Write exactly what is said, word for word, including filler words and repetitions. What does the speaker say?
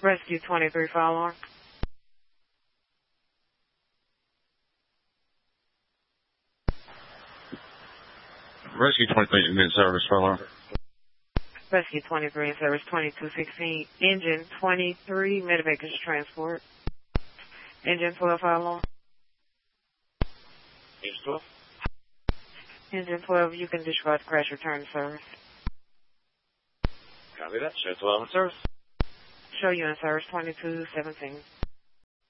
Rescue twenty-three, fire alarm. Rescue twenty-three in service, fire alarm. Rescue twenty-three in service, twenty-two sixteen. Engine twenty-three, Medivac transport. Engine twelve, fire alarm. Engine twelve. Engine twelve, you can disregard the crash, return to service. Copy that. Show twelve in service. Show you in service, twenty-two seventeen.